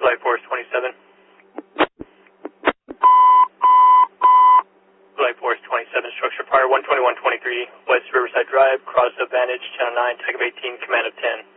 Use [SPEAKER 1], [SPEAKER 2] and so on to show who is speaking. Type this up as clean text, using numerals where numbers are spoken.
[SPEAKER 1] Flight Force 27. Flight Force 27, structure fire 12123, West Riverside Drive, cross Advantage, channel 9, tag of 18, command of 10.